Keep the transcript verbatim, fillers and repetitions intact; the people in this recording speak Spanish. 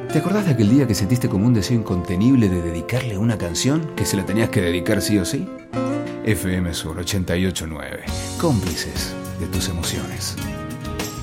¿Te acordás de aquel día que sentiste como un deseo incontenible de dedicarle una canción que se la tenías que dedicar sí o sí? F M Sur ochenta y ocho punto nueve, cómplices de tus emociones.